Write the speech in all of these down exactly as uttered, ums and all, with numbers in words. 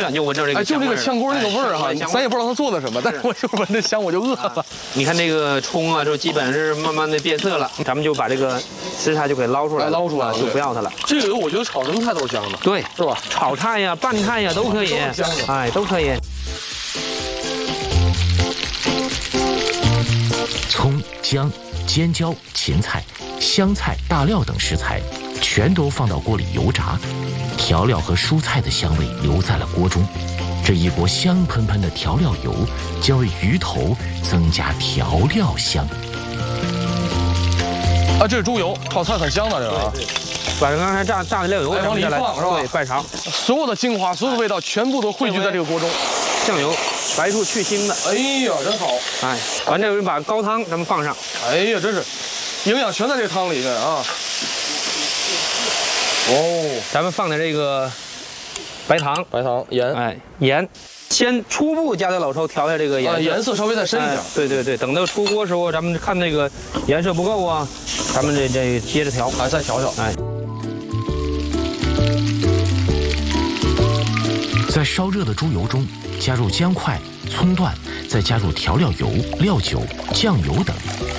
远就闻着这个， 哎，就这个香锅那个味儿哈，咱也不知道它做的什么，但是我就闻着香，我就饿了。 你看这个葱啊，就基本是慢慢的变色了，咱们就把这个食材就给捞出来， 捞出来就不要它了。 这个我觉得炒什么菜都香的， 对， 是吧？ 炒菜呀、拌菜呀都可以， 香的， 哎，都可以。 葱、姜、尖椒、芹菜、香菜、大料等食材全都放到锅里油炸，调料和蔬菜的香味留在了锅中。这一锅香喷喷的调料油将为鱼头增加调料香。 啊，这是猪油，炒菜很香的这个啊。 把刚才炸炸的料油往里放是吧？ 对，拜尝。 所有的精华，所有的味道全部都汇聚在这个锅中。 酱油，白醋去腥的。 哎呀，真好！ 哎，完这回把高汤咱们放上。 哎呀，真是，营养全在这个汤里面啊。哦， 咱们放点这个白糖、 白糖、盐， 哎，盐，先初步加在老抽调一下这个颜色， 啊、颜色稍微再深一点、哎。 对对对，等到出锅时候，咱们看那个颜色不够啊，咱们这这接着调， 还、哎、再调调， 哎。 在烧热的猪油中加入姜块、葱段，再加入调料油、料酒、酱油等，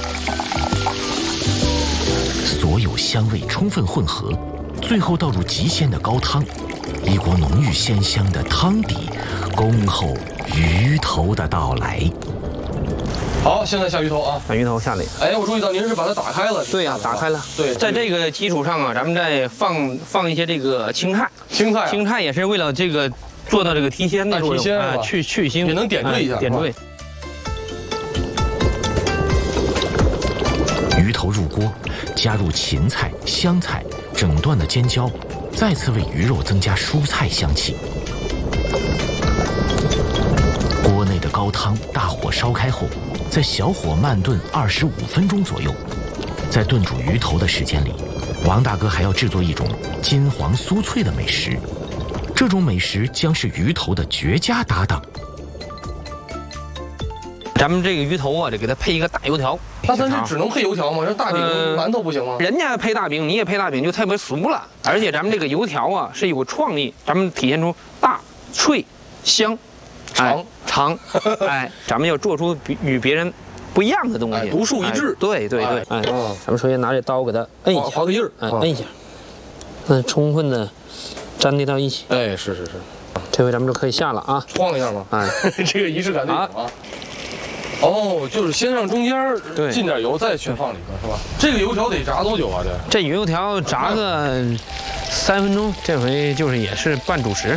所有香味充分混合，最后倒入极鲜的高汤，一锅浓郁鲜香的汤底，恭候鱼头的到来。 好，现在下鱼头啊， 把鱼头下来。 哎，我注意到您是把它打开了。 对呀、啊，打开了。 对， 在这个基础上啊，咱们再放放一些这个青菜。 青菜、啊， 青菜也是为了这个做到这个提鲜的作用， 提鲜啊，去去腥， 也能点缀一下， 点缀。 鱼头入锅，加入芹菜、香菜、整段的尖椒，再次为鱼肉增加蔬菜香气。锅内的高汤大火烧开后，在小火慢炖二十五分钟左右。在炖煮鱼头的时间里，王大哥还要制作一种金黄酥脆的美食。这种美食将是鱼头的绝佳搭档。 咱们这个鱼头啊，得给它配一个大油条。 那咱是只能配油条吗？这大饼、呃、馒头不行吗？ 人家配大饼，你也配大饼，就特别俗了。而且咱们这个油条啊是有创意，咱们体现出大、脆、香、 长、 哎、长。哎，咱们要做出比与别人不一样的东西， 哎、独树一帜。 哎、对对对，哎， 嗯， 咱们首先拿这刀给它摁一下， 划个印儿， 哎，摁一下，嗯，充分的粘贴到一起。 哎，是是是， 这回咱们就可以下了啊， 晃一下吗？ 哎， 这个仪式感得有啊。哦，就是先让中间进点油，再全放里边，是吧？这个油条得炸多久啊？这这油条炸个三分钟，这回就是也是半主食。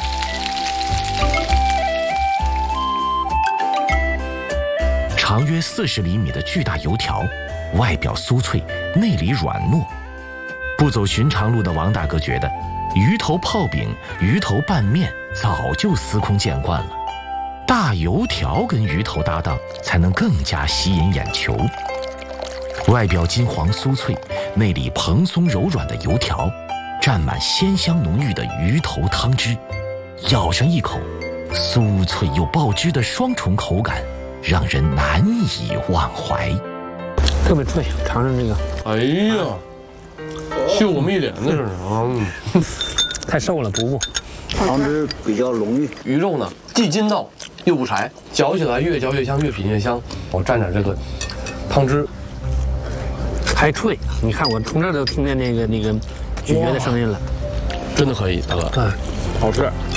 长约四十厘米的巨大油条，外表酥脆，内里软糯。不走寻常路的王大哥觉得，鱼头泡饼、鱼头拌面早就司空见惯了。大油条跟鱼头搭档，才能更加吸引眼球。外表金黄酥脆，内里蓬松柔软的油条，蘸满鲜香浓郁的鱼头汤汁，咬上一口，酥脆又爆汁的双重口感，让人难以忘怀。 特别脆，尝尝这个。 哎呀，秀我们一脸那是啊， 太瘦了，补补。 汤汁比较浓郁， 鱼肉呢既筋道又不柴，嚼起来越嚼越香，越品越香。我蘸点这个汤汁， 还脆。你看我从这儿都听见那个那个咀嚼的声音了， 真的可以，大哥。 对， 好吃。